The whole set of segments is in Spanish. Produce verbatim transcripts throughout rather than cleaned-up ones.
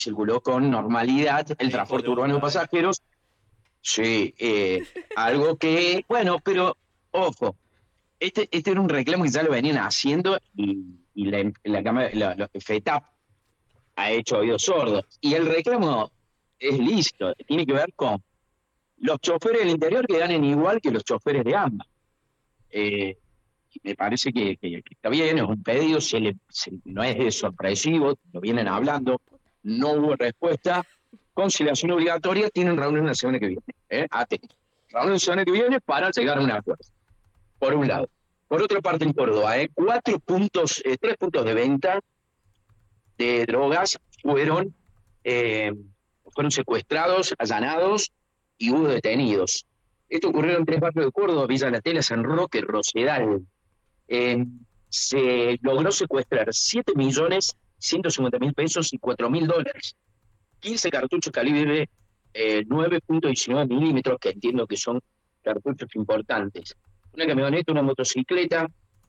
circuló con normalidad el Hijo transporte de urbano de puta, ¿eh? pasajeros. Sí, eh, algo que, bueno, pero ojo, este, este era un reclamo que ya lo venían haciendo y, y la, la, Cámara- la, la FETAP ha hecho oídos sordos. Y el reclamo es lícito, tiene que ver con los choferes del interior que ganen igual que los choferes de AMBA. Eh, Me parece que, que- que está bien, es un pedido, se le, se- no es de sorpresivo, lo vienen hablando, no hubo respuesta. Conciliación obligatoria, tienen reunión la semana que viene. ¿Eh? Atento. Reunión la semana que viene para llegar a un acuerdo, por un lado. Por otra parte, en Córdoba, ¿eh? cuatro puntos, eh, tres puntos de venta de drogas fueron, eh, fueron secuestrados, allanados y hubo detenidos. Esto ocurrió en tres barrios de Córdoba: Villa La Tela, San Roque, Rosedal. Eh, Se logró secuestrar siete millones ciento cincuenta mil pesos y cuatro mil dólares, quince cartuchos calibre eh, nueve punto diecinueve milímetros, que entiendo que son cartuchos importantes, una camioneta, una motocicleta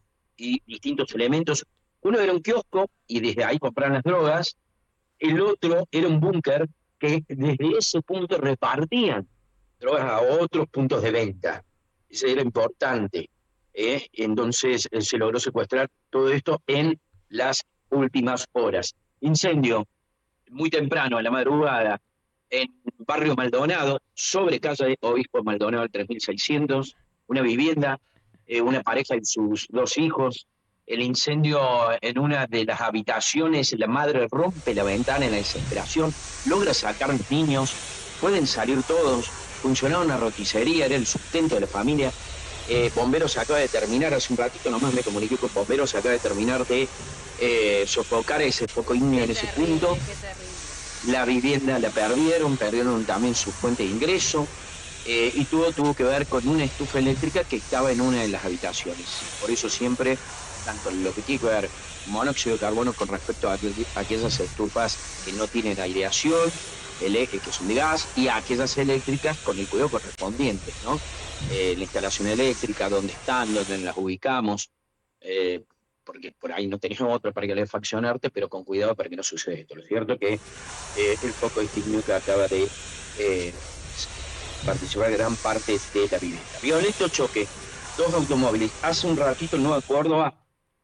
y distintos elementos. Uno era un kiosco y desde ahí compraron las drogas, el otro era un búnker que desde ese punto repartían drogas a otros puntos de venta. Eso era importante. ¿Eh? Entonces eh, se logró secuestrar todo esto en las últimas horas. Incendio muy temprano, a la madrugada, en Barrio Maldonado, sobre calle Obispo Maldonado, el tres mil seiscientos, una vivienda, eh, una pareja y sus dos hijos. El incendio en una de las habitaciones, la madre rompe la ventana en la desesperación, logra sacar a los niños, pueden salir todos, funcionaba una roticería, era el sustento de la familia. Eh, bomberos acaba de terminar, hace un ratito nomás me comuniqué con bomberos, acaba de terminar de eh, sofocar ese foco ígneo Qué en ese terrible, punto. qué terrible. La vivienda la perdieron, perdieron también su fuente de ingreso, eh, y todo tuvo que ver con una estufa eléctrica que estaba en una de las habitaciones. Por eso siempre, tanto lo que tiene que ver monóxido de carbono con respecto a, aquel, a aquellas estufas que no tienen aireación, el eje que son de gas, y a aquellas eléctricas con el cuidado correspondiente, ¿no? Eh, la instalación eléctrica, dónde están, dónde las ubicamos, eh, porque por ahí no tenés otra para que le faccionarte, pero con cuidado para que no suceda esto. Lo cierto que eh, el foco distinguido que acaba de eh, participar gran parte de la vivienda. Violento choque, dos automóviles. Hace un ratito en Nueva Córdoba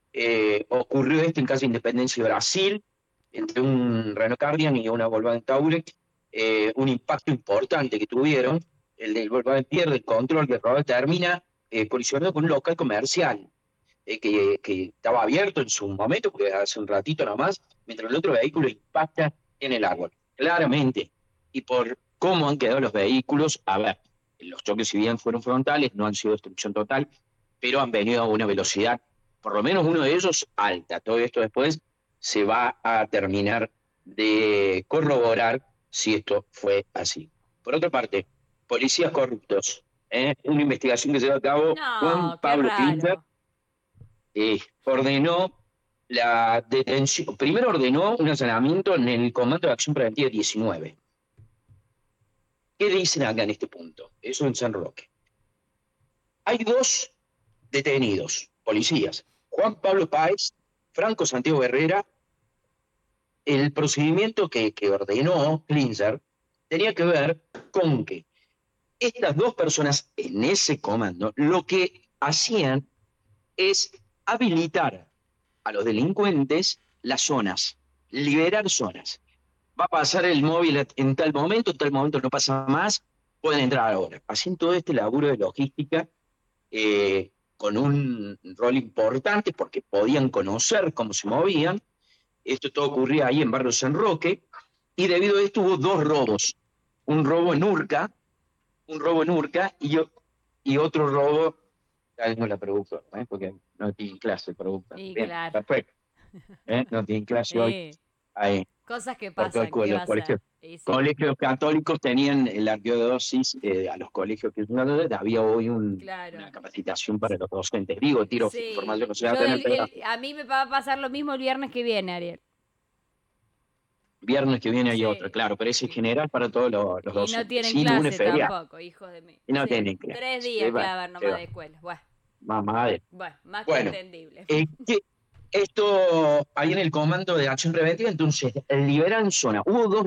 eh, ocurrió esto en calle Independencia de Brasil, entre un Renault Cardian y una Volkswagen Touareg, eh, un impacto importante que tuvieron. El del Volkswagen pierde el control, que el termina eh, colisionando con un local comercial eh, que, que estaba abierto en su momento, porque hace un ratito nomás, mientras el otro vehículo impacta en el árbol. Claramente, y por cómo han quedado los vehículos, a ver, los choques si bien fueron frontales, no han sido destrucción total, pero han venido a una velocidad, por lo menos uno de ellos, alta. Todo esto después se va a terminar de corroborar si esto fue así. Por otra parte, policías corruptos. ¿eh? Una investigación que se lleva a cabo Juan No, qué Pablo Pinter, raro. eh, ordenó la detención, primero ordenó un allanamiento en el Comando de Acción Preventiva diecinueve. ¿Qué dicen acá en este punto? Eso en San Roque. Hay dos detenidos, policías, Juan Pablo Páez, Franco Santiago Herrera. El procedimiento que, que ordenó Klinzer tenía que ver con que estas dos personas en ese comando lo que hacían es habilitar a los delincuentes las zonas, liberar zonas. Va a pasar el móvil en tal momento, en tal momento no pasa más, pueden entrar ahora. Haciendo todo este laburo de logística, eh, con un rol importante porque podían conocer cómo se movían. Esto todo ocurría ahí en Barrio San Roque, y debido a esto hubo dos robos. Un robo en Urca, un robo en Urca y, y otro robo. Ya vengo la productora, ¿eh? Porque no tiene clase el productor. Y Bien, claro. perfecto. ¿eh? No tiene clase hoy. Eh, Ahí, cosas que por todo el pasan, culo. ¿qué Los va a ser? colegios, Y sí, colegios católicos tenían la arqueodosis, eh, a los colegios que había hoy un, una claro. capacitación para los docentes. Digo, tiro Sí, información, no se va a yo tener, el, pero el- a mí me va a pasar lo mismo el viernes que viene, Ariel. viernes que viene hay otra, Sí, claro, pero es en y, general para todos los, los y no docentes. tienen Sí, lunes, clase feriado. tampoco, hijos de mí. Y no Sí, tienen clase. tres Se días va, clavan se nomás va. de escuela. Bueno, Mamá de. bueno, más que Bueno, entendible. eh, ¿qué, esto ahí en el comando de acción preventiva, entonces liberan zona. Hubo dos